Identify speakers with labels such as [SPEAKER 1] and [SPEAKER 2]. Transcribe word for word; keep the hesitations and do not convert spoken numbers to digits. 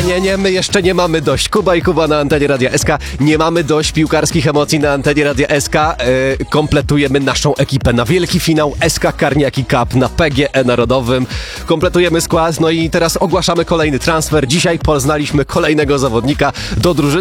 [SPEAKER 1] nie, nie, my jeszcze nie mamy dość. Kuba i Kuba na antenie Radia S K. Nie mamy dość piłkarskich emocji na antenie Radia S K. Yy, kompletujemy naszą ekipę na wielki finał S K Karniaki Cup na P G E Narodowym. Kompletujemy skład, no i teraz ogłaszamy kolejny transfer. Dzisiaj poznaliśmy kolejnego zawodnika do drużyny.